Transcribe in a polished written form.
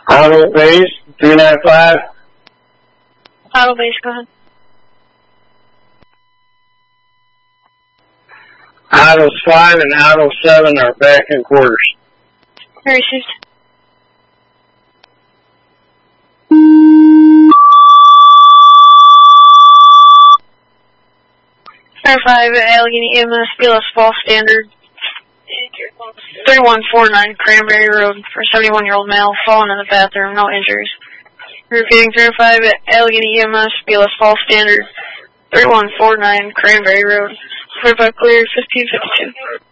Auto base, 395. Auto base, go ahead. Autos 5 and Auto 7 are back in quarters. Received. Star 5 at Allegheny EMS, BLS Fall Standard. 3149 Cranberry Road for 71-year-old male, fallen in the bathroom, no injuries. Repeating 35 at Allegheny EMS, BLS Fall Standard. 3149 Cranberry Road. 45 clear, 1552.